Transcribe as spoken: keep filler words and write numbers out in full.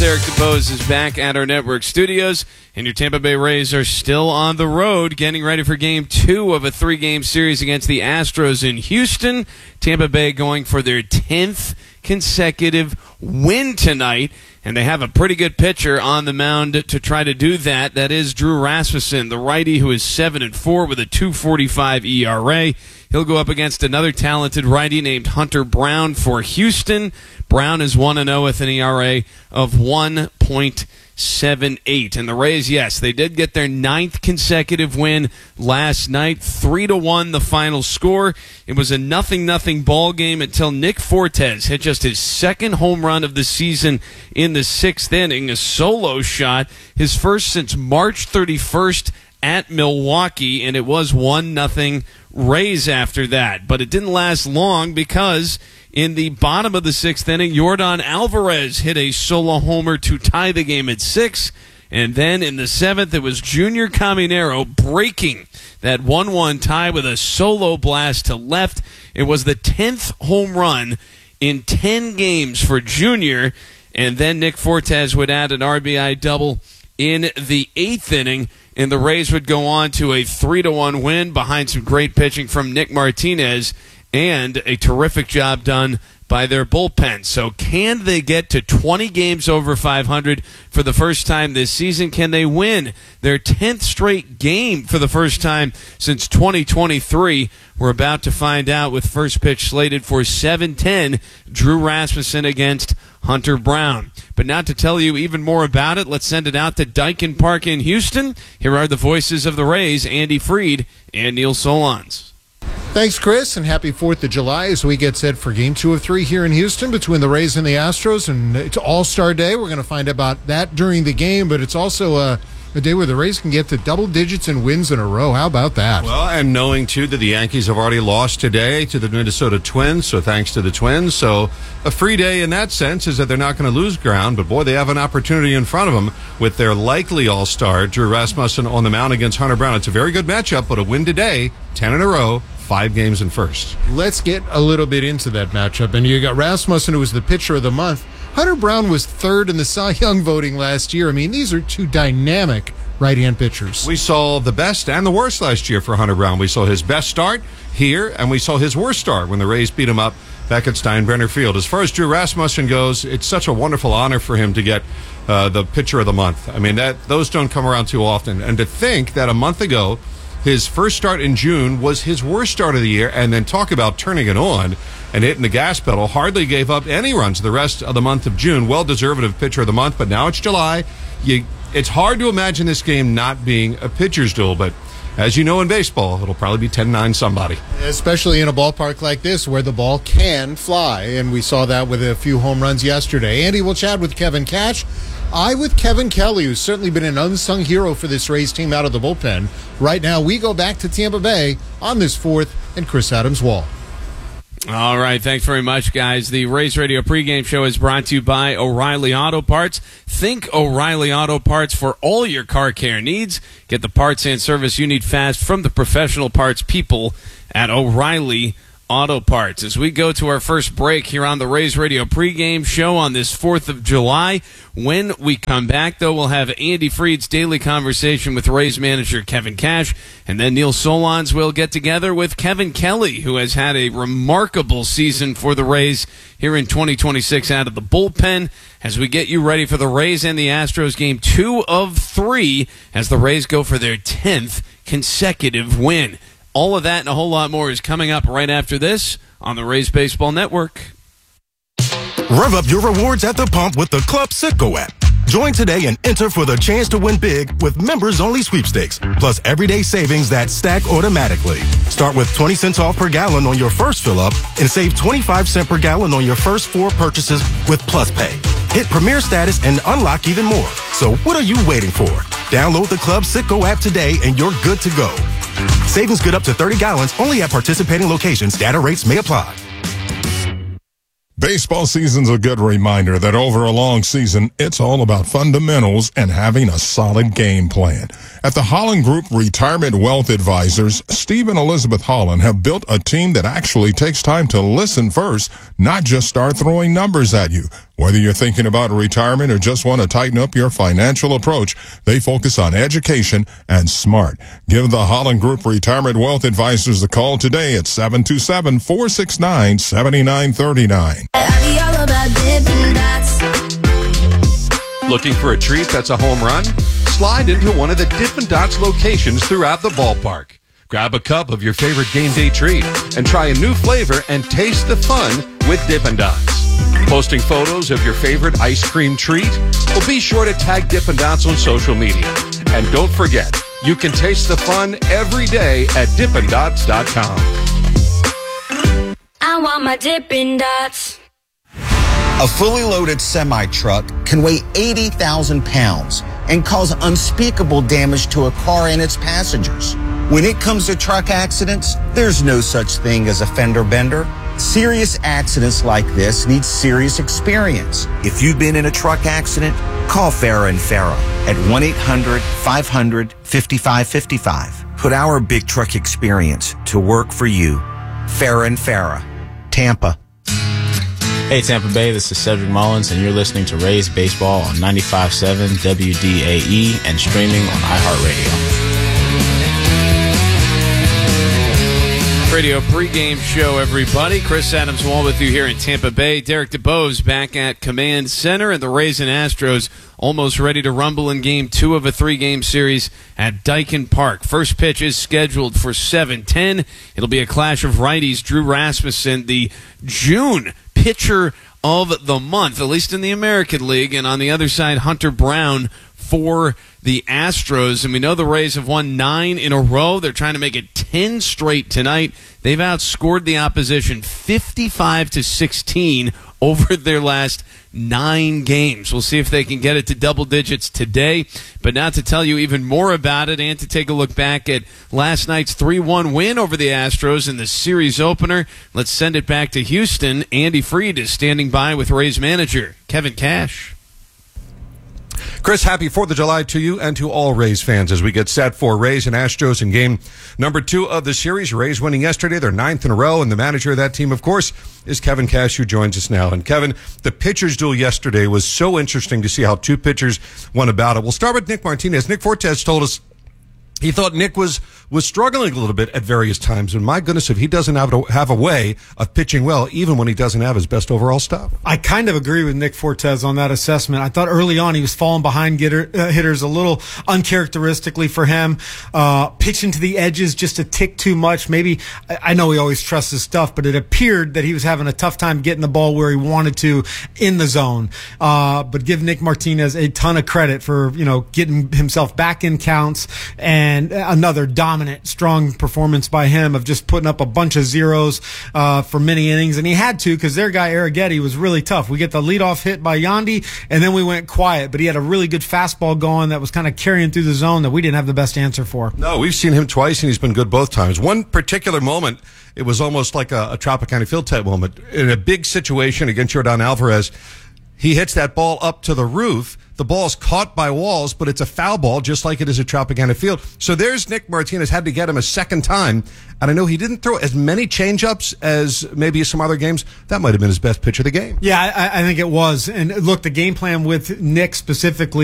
Derek DeBose is back at our network studios, and your Tampa Bay Rays are still on the road, getting ready for game two of a three-game series against the Astros in Houston. Tampa Bay going for their tenth consecutive win tonight, and they have a pretty good pitcher on the mound to try to do that. That is Drew Rasmussen, the righty who is seven and four with a two forty-five E R A. He'll go up against another talented righty named Hunter Brown for Houston. Brown is one and oh with an E R A of one point seven eight. And the Rays, yes, they did get their ninth consecutive win last night. Three to one the final score. It was a nothing-nothing ball game until Nick Fortes hit just his second home run of the season in the sixth inning, a solo shot, his first since March thirty-first at Milwaukee, and it was one nothing Rays after that. But it didn't last long because in the bottom of the sixth inning, Yordan Alvarez hit a solo homer to tie the game at six. And then in the seventh, it was Junior Caminero breaking that one one tie with a solo blast to left. It was the tenth home run in ten games for Junior. And then Nick Fortes would add an R B I double in the eighth inning, and the Rays would go on to a three to one win behind some great pitching from Nick Martinez and a terrific job done by their bullpen. So can they get to twenty games over five hundred for the first time this season? Can they win their tenth straight game for the first time since twenty twenty-three? We're about to find out with first pitch slated for seven ten, Drew Rasmussen against Hunter Brown. But now to tell you even more about it, let's send it out to Daikin Park in Houston. Here are the voices of the Rays, Andy Freed and Neil Solondz. Thanks, Chris, and happy fourth of July as we get set for game two of three here in Houston between the Rays and the Astros. And it's All-Star Day. We're going to find out about that during the game, but it's also a, a day where the Rays can get to double digits in wins in a row. How about that? Well, and knowing, too, that the Yankees have already lost today to the Minnesota Twins, so thanks to the Twins. So a free day in that sense is that they're not going to lose ground, but, boy, they have an opportunity in front of them with their likely All-Star, Drew Rasmussen, on the mound against Hunter Brown. It's a very good matchup, but a win today, ten in a row. Five games in first. Let's get a little bit into that matchup. And you got Rasmussen, who was the pitcher of the month. Hunter Brown was third in the Cy Young voting last year. I mean, these are two dynamic right-hand pitchers. We saw the best and the worst last year for Hunter Brown. We saw his best start here, and we saw his worst start when the Rays beat him up back at Steinbrenner Field. As far as Drew Rasmussen goes, it's such a wonderful honor for him to get uh, the pitcher of the month. I mean, that those don't come around too often. And to think that a month ago, his first start in June was his worst start of the year, and then talk about turning it on and hitting the gas pedal. Hardly gave up any runs the rest of the month of June. Well-deserved of pitcher of the month, but now it's July. You, it's hard to imagine this game not being a pitcher's duel, but as you know in baseball, it'll probably be ten nine somebody. Especially in a ballpark like this where the ball can fly, and we saw that with a few home runs yesterday. Andy, we'll chat with Kevin Cash. I with Kevin Kelly, who's certainly been an unsung hero for this Rays team out of the bullpen. Right now, we go back to Tampa Bay on this fourth and Chris Adams Wall. All right, thanks very much, guys. The Rays Radio pregame show is brought to you by O'Reilly Auto Parts. Think O'Reilly Auto Parts for all your car care needs. Get the parts and service you need fast from the professional parts people at O'Reilly Auto Parts. As we go to our first break here on the Rays Radio pregame show on this fourth of July. When we come back, though, we'll have Andy Freed's daily conversation with Rays manager Kevin Cash, and then Neil Solondz will get together with Kevin Kelly, who has had a remarkable season for the Rays here in twenty twenty-six out of the bullpen, as we get you ready for the Rays and the Astros game two of three as the Rays go for their tenth consecutive win. All of that and a whole lot more is coming up right after this on the Rays Baseball Network. Rev up your rewards at the pump with the Club Citgo app. Join today and enter for the chance to win big with members-only sweepstakes, plus everyday savings that stack automatically. Start with twenty cents off per gallon on your first fill-up and save twenty-five cents per gallon on your first four purchases with Plus Pay. Hit Premier status and unlock even more. So what are you waiting for? Download the Club Citgo app today and you're good to go. Savings good up to thirty gallons only at participating locations. Data rates may apply. Baseball season's a good reminder that over a long season, it's all about fundamentals and having a solid game plan. At the Holland Group Retirement Wealth Advisors, Steve and Elizabeth Holland have built a team that actually takes time to listen first, not just start throwing numbers at you. Whether you're thinking about retirement or just want to tighten up your financial approach, they focus on education and smart. Give the Holland Group Retirement Wealth Advisors a call today at seven two seven, four six nine, seven nine three nine. Looking for a treat that's a home run? Slide into one of the Dippin' Dots locations throughout the ballpark. Grab a cup of your favorite game day treat and try a new flavor and taste the fun with Dippin' Dots. Posting photos of your favorite ice cream treat? Well, be sure to tag Dippin' Dots on social media. And don't forget, you can taste the fun every day at Dippin Dots dot com. I want my Dippin' Dots. A fully loaded semi-truck can weigh eighty thousand pounds and cause unspeakable damage to a car and its passengers. When it comes to truck accidents, there's no such thing as a fender bender. Serious accidents like this need serious experience. If you've been in a truck accident, call Farah and Farah at one eight hundred, five hundred, five five five five. Put our big truck experience to work for you. Farah and Farah, Tampa. Hey Tampa Bay, this is Cedric Mullins, and you're listening to Rays Baseball on ninety-five point seven W D A E and streaming on iHeartRadio. Radio pregame show, everybody. Chris Adams Wall with you here in Tampa Bay. Derek DeBose back at Command Center, and the Rays and Astros almost ready to rumble in game two of a three-game series at Daikin Park. First pitch is scheduled for seven ten. It'll be a clash of righties. Drew Rasmussen, the June pitcher of the month, at least in the American League, and on the other side, Hunter Brown for the Astros. And we know the Rays have won nine in a row. They're trying to make it ten straight tonight. They've outscored the opposition fifty-five to sixteen over their last nine games. We'll see if they can get it to double digits today. But now to tell you even more about it and to take a look back at last night's three one win over the Astros in the series opener, let's send it back to Houston. Andy Freed is standing by with Rays manager Kevin Cash. Chris, happy fourth of July to you and to all Rays fans as we get set for Rays and Astros in game number two of the series. Rays winning yesterday, their ninth in a row, and the manager of that team, of course, is Kevin Cash, who joins us now. And Kevin, the pitchers' duel yesterday was so interesting to see how two pitchers went about it. We'll start with Nick Martinez. Nick Fortes told us he thought Nick was was struggling a little bit at various times, and my goodness, if he doesn't have a, have a way of pitching well, even when he doesn't have his best overall stuff. I kind of agree with Nick Fortes on that assessment. I thought early on he was falling behind getter, uh, hitters a little uncharacteristically for him, uh, pitching to the edges just a tick too much. Maybe, I know he always trusts his stuff, but it appeared that he was having a tough time getting the ball where he wanted to in the zone. Uh, but give Nick Martinez a ton of credit for, you know, getting himself back in counts, and another dominant, strong performance by him of just putting up a bunch of zeros uh, for many innings. And he had to, because their guy Arrighetti was really tough. We get the leadoff hit by Yandy, and then we went quiet. But he had a really good fastball going that was kind of carrying through the zone that we didn't have the best answer for. No, we've seen him twice, and he's been good both times. One particular moment, it was almost like a, a Tropicana Field type moment. In a big situation against Yordan Alvarez, he hits that ball up to the roof. The ball's caught by walls, but it's a foul ball, just like it is at Tropicana Field. So there's Nick Martinez, had to get him a second time. And I know he didn't throw as many changeups as maybe some other games. That might have been his best pitch of the game. Yeah, I, I think it was. And look, the game plan with Nick specifically